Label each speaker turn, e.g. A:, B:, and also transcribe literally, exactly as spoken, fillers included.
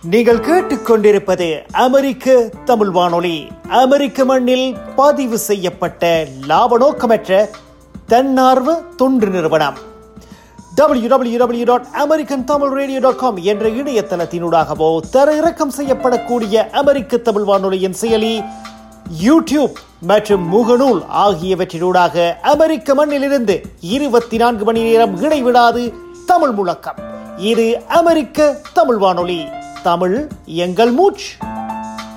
A: நீங்கள் கேட்டுக்கொண்டிருப்பது அமெரிக்க தமிழ் வானொலி. அமெரிக்க மண்ணில் பதிவு செய்யப்பட்ட லாப நோக்கமற்ற தன்னார்வ தொண்டு நிறுவனம். W W W dot American Tamil radio dot com என்ற இணையதளத்தினூடாகவோ தர இறக்கம் செய்யப்படக்கூடிய அமெரிக்க தமிழ் வானொலியின் செயலி, யூடியூப் மற்றும் முகநூல் ஆகியவற்றினூடாக அமெரிக்க மண்ணிலிருந்து இருபத்தி நான்கு மணி நேரம் இடைவிடாது தமிழ் முழக்கம். இது அமெரிக்க தமிழ் வானொலி. தமிழ் எங்கள் மூச்சு.